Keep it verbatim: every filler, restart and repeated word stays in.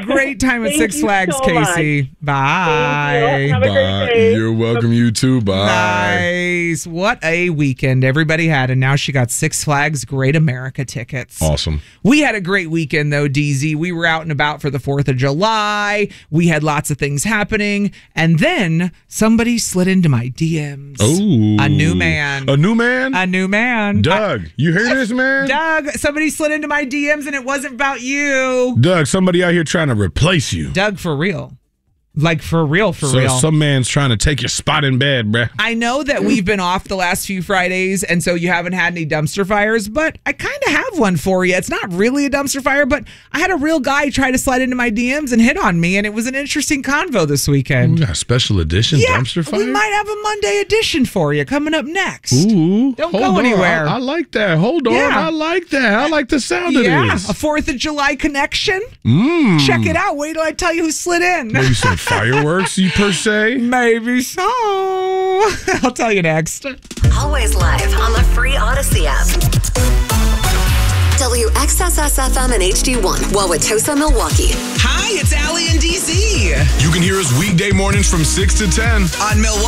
great time at Thank Six you Flags, so Casey. much. Bye. Thank you. Have a Bye. great day. You're welcome. You too. Bye. Nice. What a weekend everybody had. And now she got Six Flags Great America tickets. Awesome. We had a great weekend, though, D Z. We were out and about for the fourth of July. We had lots of things happening. And then somebody slid into my D Ms. Oh, A new man. A new man? A new man. Doug, you hear this, man? Doug, somebody slid into my D Ms and it wasn't about you. Doug, somebody out here trying to replace you. Doug, for real. Like, for real, for so real. some man's trying to take your spot in bed, bruh. I know that we've been off the last few Fridays, and so you haven't had any dumpster fires, but I kind of have one for you. It's not really a dumpster fire, but I had a real guy try to slide into my D Ms and hit on me, and it was an interesting convo this weekend. We got a special edition Yeah, dumpster fire? we might have a Monday edition for you coming up next. Ooh. Don't hold go on. anywhere. I, I like that. Hold on. Yeah. I like that. I like the sound Yeah, of this. a fourth of July connection. Mm. Check it out. Wait till I tell you who slid in. Maybe some fireworks, you per se? Maybe so. I'll tell you next. Always live on the free Odyssey app. W X S S F M and H D one, Wauwatosa, Milwaukee. Hi, it's Allie and D Z You can hear us weekday mornings from six to ten on Milwaukee.